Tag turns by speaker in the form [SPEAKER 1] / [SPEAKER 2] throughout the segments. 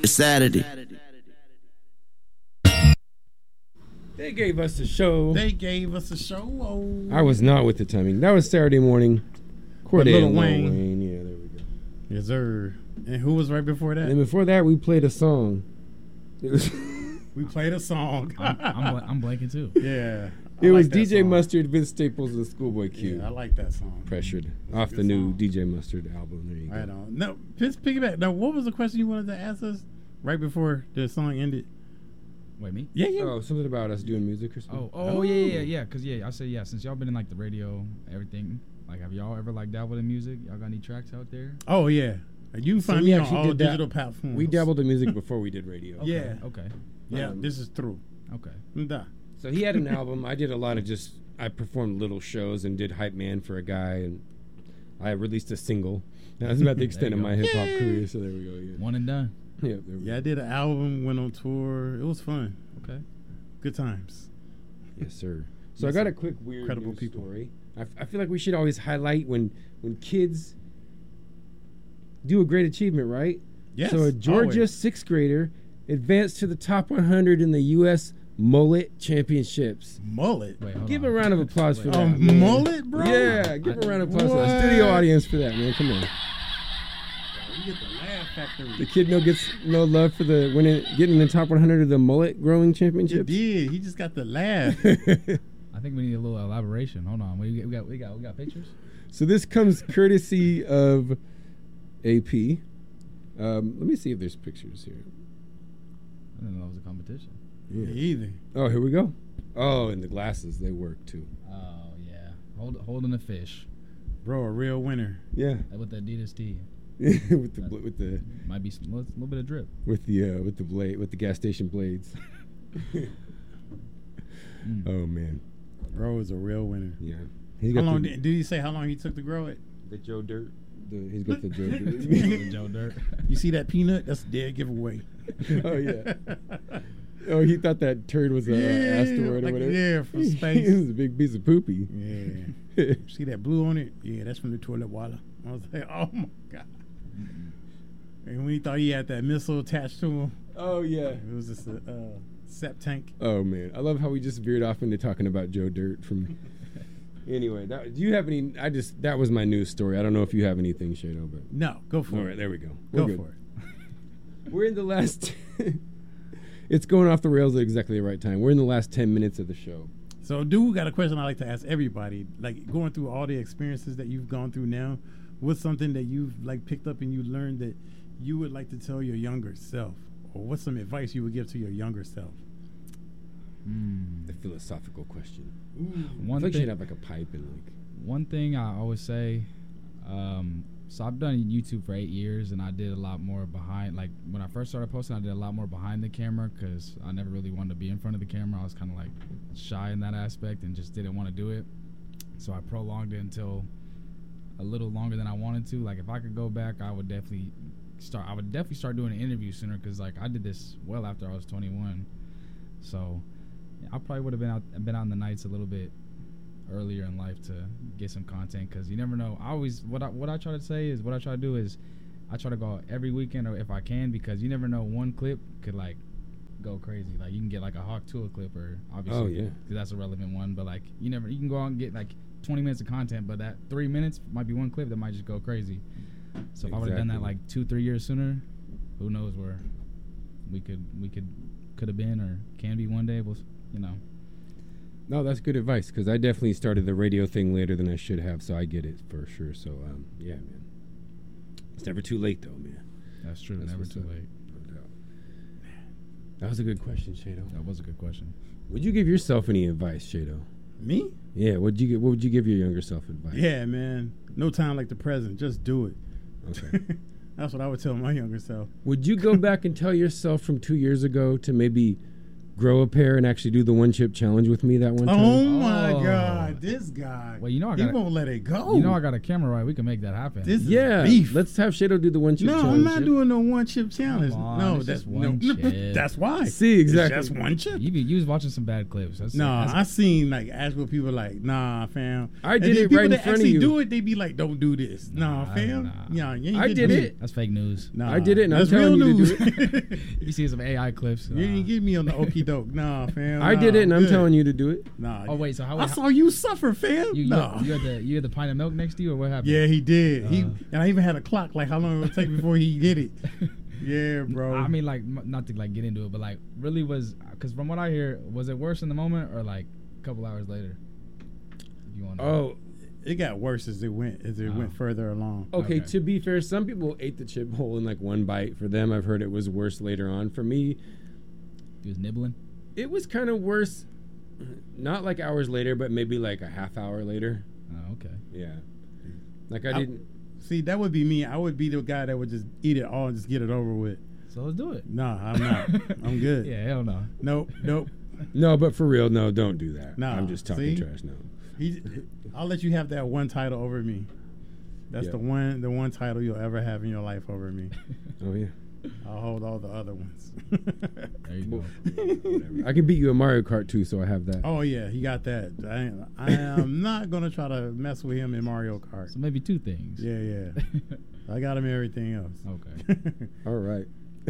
[SPEAKER 1] Saturday.
[SPEAKER 2] They gave us a show.
[SPEAKER 3] Oh.
[SPEAKER 2] I was not with the timing. That was Saturday morning. Corday
[SPEAKER 3] Lil
[SPEAKER 2] and Lil
[SPEAKER 3] Wayne.
[SPEAKER 2] Wayne. Yeah, there we go.
[SPEAKER 3] Yes, sir. And who was right before that?
[SPEAKER 2] And before that, we played a song. It was,
[SPEAKER 3] We played a song.
[SPEAKER 4] I'm blanking too.
[SPEAKER 3] Yeah.
[SPEAKER 2] it was DJ Mustard, Vince Staples, and Schoolboy Q.
[SPEAKER 3] Yeah, I like that song.
[SPEAKER 2] Pressured.
[SPEAKER 3] It's a
[SPEAKER 2] Off
[SPEAKER 3] good
[SPEAKER 2] the new
[SPEAKER 3] song.
[SPEAKER 2] DJ Mustard album. There you go.
[SPEAKER 3] Right on. No, just piggyback. Now, what was the question you wanted to ask us right before the song ended?
[SPEAKER 4] Wait, me?
[SPEAKER 3] Yeah.
[SPEAKER 2] Oh, something about us doing music or something?
[SPEAKER 4] Oh, yeah. Because, I said, since y'all been in, like, the radio, everything, like, have y'all ever, like, dabbled in music? Y'all got any tracks out there?
[SPEAKER 3] Oh, yeah. You can
[SPEAKER 2] So
[SPEAKER 3] find
[SPEAKER 2] we
[SPEAKER 3] me on
[SPEAKER 2] actually
[SPEAKER 3] all
[SPEAKER 2] did that.
[SPEAKER 3] digital platforms.
[SPEAKER 2] We dabbled in music before we did radio.
[SPEAKER 3] Yeah.
[SPEAKER 4] Okay.
[SPEAKER 3] Yeah, this is through.
[SPEAKER 4] Okay.
[SPEAKER 3] Duh.
[SPEAKER 2] So he had an album. I did a lot of I performed little shows and did hype man for a guy, and I released a single. That's about the extent of my hip hop career. So there we go. Yeah.
[SPEAKER 4] One and done.
[SPEAKER 2] Yeah, there we
[SPEAKER 3] Yeah, I did an album, went on tour. It was fun.
[SPEAKER 4] Okay.
[SPEAKER 3] Good times.
[SPEAKER 2] Yes, sir. So
[SPEAKER 3] Yes,
[SPEAKER 2] I got
[SPEAKER 3] sir.
[SPEAKER 2] a quick weird
[SPEAKER 3] Incredible
[SPEAKER 2] news
[SPEAKER 3] people.
[SPEAKER 2] story. I feel like we should always highlight when kids do a great achievement, right?
[SPEAKER 3] Yes.
[SPEAKER 2] So a Georgia
[SPEAKER 3] always.
[SPEAKER 2] sixth grader advanced to the top 100 in the U.S. Mullet Championships.
[SPEAKER 3] Mullet.
[SPEAKER 4] Wait, hold
[SPEAKER 2] Give
[SPEAKER 4] on.
[SPEAKER 2] a round of applause for
[SPEAKER 3] A
[SPEAKER 2] that. man.
[SPEAKER 3] mullet, bro?
[SPEAKER 2] Yeah, give a round of applause to the
[SPEAKER 3] What?
[SPEAKER 2] studio audience for that, man. Come on.
[SPEAKER 3] You get the Laugh Factory.
[SPEAKER 2] The kid gets no love for the getting in the top 100 of the mullet growing
[SPEAKER 3] He
[SPEAKER 2] championships.
[SPEAKER 3] did. He just got the laugh.
[SPEAKER 4] I think we need a little elaboration. Hold on. We got pictures?
[SPEAKER 2] So this comes courtesy of AP. Let me see if there's pictures here.
[SPEAKER 4] I didn't know it was a competition.
[SPEAKER 3] Yeah. Either.
[SPEAKER 2] Oh, here we go. Oh, and the glasses, they work too.
[SPEAKER 4] Oh, yeah. Holding a fish
[SPEAKER 3] Bro, a real winner.
[SPEAKER 2] Yeah,
[SPEAKER 4] with the Adidas tee.
[SPEAKER 2] with the
[SPEAKER 4] Might be a little bit of drip.
[SPEAKER 2] with the blade with the gas station blades. Oh man,
[SPEAKER 3] Bro is a real winner.
[SPEAKER 2] yeah. He's
[SPEAKER 3] How
[SPEAKER 2] got
[SPEAKER 3] long
[SPEAKER 2] the,
[SPEAKER 3] did he say how long he took to grow it?
[SPEAKER 2] the Joe Dirt. He's got the Joe Dirt.
[SPEAKER 4] The Joe Dirt.
[SPEAKER 3] You see that peanut? That's a dead giveaway.
[SPEAKER 2] Oh yeah. Oh, he thought that turd was a asteroid
[SPEAKER 3] like,
[SPEAKER 2] or whatever.
[SPEAKER 3] yeah, from
[SPEAKER 2] It
[SPEAKER 3] space.
[SPEAKER 2] was a big piece of poopy.
[SPEAKER 3] Yeah. See that blue on it? Yeah, that's from the toilet water. I was like, oh my God. And when he thought he had that missile attached to him,
[SPEAKER 2] Oh yeah.
[SPEAKER 3] it was just a sep tank.
[SPEAKER 2] Oh man, I love how we just veered off into talking about Joe Dirt from. Anyway, do you have any? That was my news story. I don't know if you have anything, Shado, but
[SPEAKER 3] No, go for
[SPEAKER 2] all
[SPEAKER 3] it.
[SPEAKER 2] right, there we go.
[SPEAKER 3] Go
[SPEAKER 2] We're good.
[SPEAKER 3] for it.
[SPEAKER 2] We're in the last. It's going off the rails at exactly the right time. We're in the last 10 minutes of the show.
[SPEAKER 3] So, dude, got a question I like to ask everybody. Like, going through all the experiences that you've gone through now, what's something that you've, like, picked up and you learned that you would like to tell your younger self? Or what's some advice you would give to your younger self?
[SPEAKER 2] The philosophical question. I
[SPEAKER 4] One
[SPEAKER 2] think you should
[SPEAKER 4] thing,
[SPEAKER 2] have like a pipe and like.
[SPEAKER 4] one thing I always say, so I've done YouTube for 8 years, and I did a lot more behind. Like when I first started posting, I did a lot more behind the camera because I never really wanted to be in front of the camera. I was kind of like shy in that aspect and just didn't want to do it. So I prolonged it until a little longer than I wanted to. Like if I could go back, I would definitely start doing an interview sooner because like I did this well after I was 21. So yeah, I probably would have been out in the nights a little bit earlier in life to get some content because you never know. What I try to say is what I try to do is I try to go out every weekend or if I can because you never know, one clip could like go crazy. Like you can get like a Hawk Tuah clip or obviously
[SPEAKER 2] Oh, yeah.
[SPEAKER 4] because that's a relevant one, but like you can go out and get like 20 minutes of content, but that 3 minutes might be one clip that might just go crazy. So if I would have done that like 2-3 years sooner, who knows where we could have been or can be one day.
[SPEAKER 2] No, that's good advice because I definitely started the radio thing later than I should have, so I get it for sure. So yeah, man, it's never too late though, man.
[SPEAKER 4] That's true.
[SPEAKER 2] That's
[SPEAKER 4] Never
[SPEAKER 2] what's
[SPEAKER 4] too
[SPEAKER 2] up.
[SPEAKER 4] late.
[SPEAKER 2] No doubt. That was a good question, Shado.
[SPEAKER 4] That was a good question.
[SPEAKER 2] Would you give yourself any advice, Shado?
[SPEAKER 3] Me?
[SPEAKER 2] Yeah. What would you give your younger self advice?
[SPEAKER 3] Yeah, man. No time like the present. Just do it.
[SPEAKER 2] Okay.
[SPEAKER 3] That's what I would tell my younger self.
[SPEAKER 2] Would you go back and tell yourself from 2 years ago to maybe grow a pair and actually do the one chip challenge with me that one time.
[SPEAKER 3] Oh my
[SPEAKER 4] Oh.
[SPEAKER 3] God, this guy.
[SPEAKER 4] Well, you know I
[SPEAKER 3] he
[SPEAKER 4] got
[SPEAKER 3] won't let it go.
[SPEAKER 4] You know I got a camera right. We can make that happen.
[SPEAKER 3] This is
[SPEAKER 2] Yeah,
[SPEAKER 3] beef.
[SPEAKER 2] let's have Shadow do the one chip
[SPEAKER 3] No,
[SPEAKER 2] challenge.
[SPEAKER 3] I'm not doing no one chip challenge.
[SPEAKER 4] on,
[SPEAKER 3] No,
[SPEAKER 4] it's
[SPEAKER 3] that's
[SPEAKER 4] just one
[SPEAKER 3] no,
[SPEAKER 4] chip.
[SPEAKER 3] that's why.
[SPEAKER 2] See, exactly.
[SPEAKER 3] It's just one chip.
[SPEAKER 4] You was watching some bad clips.
[SPEAKER 3] No, I seen like actual people like, nah, fam.
[SPEAKER 2] I
[SPEAKER 3] And
[SPEAKER 2] did
[SPEAKER 3] then
[SPEAKER 2] it
[SPEAKER 3] people
[SPEAKER 2] right in
[SPEAKER 3] that
[SPEAKER 2] front of
[SPEAKER 3] actually
[SPEAKER 2] you.
[SPEAKER 3] do it, they be like, don't do this. Nah,
[SPEAKER 4] Nah,
[SPEAKER 3] fam.
[SPEAKER 4] nah.
[SPEAKER 3] Yeah, you ain't
[SPEAKER 2] I
[SPEAKER 3] getting
[SPEAKER 2] did
[SPEAKER 3] me.
[SPEAKER 2] it.
[SPEAKER 4] That's fake news.
[SPEAKER 3] Nah,
[SPEAKER 2] I did it, and I'm
[SPEAKER 3] that's
[SPEAKER 2] telling
[SPEAKER 3] real
[SPEAKER 2] you
[SPEAKER 3] news.
[SPEAKER 2] to do it.
[SPEAKER 4] You see some AI clips.
[SPEAKER 3] You ain't get me on the okie doke. Nah, fam.
[SPEAKER 2] I did it, and I'm telling you to do it.
[SPEAKER 3] Nah.
[SPEAKER 4] Oh wait, so how?
[SPEAKER 3] I saw you suffer, fam.
[SPEAKER 4] you
[SPEAKER 3] nah.
[SPEAKER 4] you had the pint of milk next to you, or what happened?
[SPEAKER 3] Yeah, he did. He
[SPEAKER 4] Uh.
[SPEAKER 3] and I even had a clock, like how long it would take before he did it. Yeah, bro.
[SPEAKER 4] I mean, like, not to like get into it, but like, really was because from what I hear, was it worse in the moment or like a couple hours later? If you want to.
[SPEAKER 2] Oh,
[SPEAKER 3] it got worse as it went went further along.
[SPEAKER 2] okay.
[SPEAKER 4] Okay.
[SPEAKER 2] To be fair, some people ate the chip whole in like one bite. For them, I've heard it was worse later on. For me,
[SPEAKER 4] He was nibbling.
[SPEAKER 2] it was kind of worse. Not like hours later, but maybe like a half hour later.
[SPEAKER 4] Oh, okay.
[SPEAKER 2] Yeah. Like I didn't.
[SPEAKER 3] See, that would be me. I would be the guy that would just eat it all and just get it over with.
[SPEAKER 4] So let's do it.
[SPEAKER 3] Nah, I'm not. I'm good.
[SPEAKER 4] Yeah, hell no.
[SPEAKER 3] Nope.
[SPEAKER 2] No, but for real, no, don't do that.
[SPEAKER 3] Nah,
[SPEAKER 2] I'm just talking
[SPEAKER 3] see?
[SPEAKER 2] trash now.
[SPEAKER 3] I'll let you have that one title over me. That's
[SPEAKER 2] Yeah.
[SPEAKER 3] the one title you'll ever have in your life over me.
[SPEAKER 2] Oh yeah.
[SPEAKER 3] I'll hold all the other ones.
[SPEAKER 4] There you go.
[SPEAKER 2] Whatever. I can beat you in Mario Kart too, so I have that.
[SPEAKER 3] Oh yeah, he got that. I am not gonna try to mess with him in Mario Kart.
[SPEAKER 4] So maybe two things.
[SPEAKER 3] Yeah. I got him everything else.
[SPEAKER 4] Okay.
[SPEAKER 2] All right.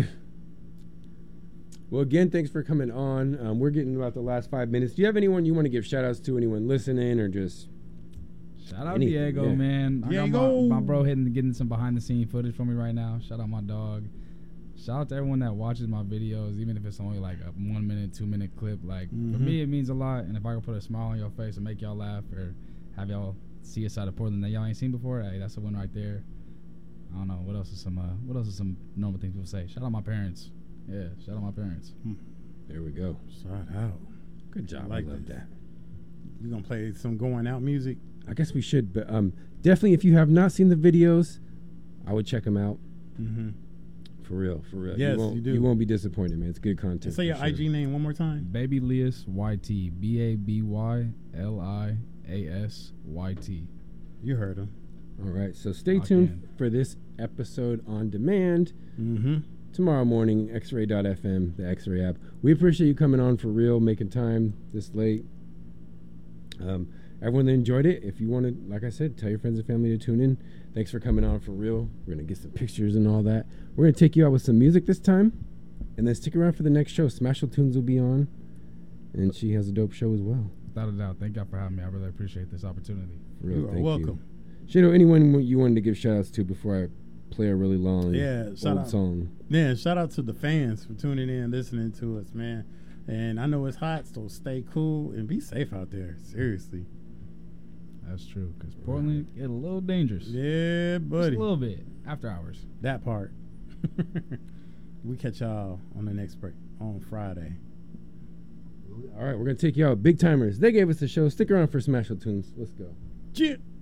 [SPEAKER 2] Well, again, thanks for coming on. We're getting about the last 5 minutes. Do you have anyone you want to give shout outs to? Anyone listening or just?
[SPEAKER 4] Shout out
[SPEAKER 2] Anything,
[SPEAKER 4] Diego,
[SPEAKER 2] yeah.
[SPEAKER 4] man. I got
[SPEAKER 3] Diego.
[SPEAKER 4] my bro getting some behind the scene footage for me right now. Shout out my dog. Shout out to everyone that watches my videos, even if it's only like a 1 minute, 2 minute clip. Like for me, it means a lot. And if I can put a smile on your face and make y'all laugh or have y'all see a side of Portland that y'all ain't seen before, hey, that's a win right there. I don't know what else is some normal things people say. Shout out my parents. Yeah, shout out my parents.
[SPEAKER 2] There we go.
[SPEAKER 3] Shout out.
[SPEAKER 2] Good job.
[SPEAKER 3] Like
[SPEAKER 2] I love
[SPEAKER 3] this.
[SPEAKER 2] that.
[SPEAKER 3] You gonna play some going out music?
[SPEAKER 2] I guess we should, but definitely if you have not seen the videos, I would check them out.
[SPEAKER 3] Mm-hmm.
[SPEAKER 2] For real.
[SPEAKER 3] Yes,
[SPEAKER 2] won't,
[SPEAKER 3] you do.
[SPEAKER 2] You won't be disappointed, man. It's good content.
[SPEAKER 3] Say your
[SPEAKER 2] for sure.
[SPEAKER 3] IG name one more time.
[SPEAKER 4] Baby Lias YT. BabyLiasyT.
[SPEAKER 3] You heard him.
[SPEAKER 2] All right, so stay
[SPEAKER 4] Lock
[SPEAKER 2] tuned
[SPEAKER 4] in.
[SPEAKER 2] for this episode on demand
[SPEAKER 3] Mm-hmm.
[SPEAKER 2] tomorrow morning. X-Ray.fm, the X-Ray app. We appreciate you coming on for real, making time this late. Everyone that enjoyed it, if you want to, like I said, tell your friends and family to tune in. Thanks for coming on for real. We're going to get some pictures and all that. We're going to take you out with some music this time. And then stick around for the next show. Smashal Tunes will be on. And she has a dope show as well.
[SPEAKER 4] Without a doubt. Thank y'all for having me. I really appreciate this opportunity.
[SPEAKER 2] For real,
[SPEAKER 3] You are
[SPEAKER 2] thank
[SPEAKER 3] welcome.
[SPEAKER 2] you. Shadow, anyone you wanted to give shout outs to before I play a really long
[SPEAKER 3] Shout
[SPEAKER 2] old
[SPEAKER 3] out.
[SPEAKER 2] song?
[SPEAKER 3] Yeah, shout out to the fans for tuning in, listening to us, man. And I know it's hot, so stay cool and be safe out there. Seriously.
[SPEAKER 4] That's true. Because Portland get a little dangerous.
[SPEAKER 3] Yeah,
[SPEAKER 4] Just
[SPEAKER 3] buddy.
[SPEAKER 4] a little bit. After hours.
[SPEAKER 3] That part. We catch y'all on the next break on Friday.
[SPEAKER 2] All right, we're going to take you out. Big Timers. They gave us the show. Stick around for Smashal Tunes. Let's go.
[SPEAKER 3] Cheers.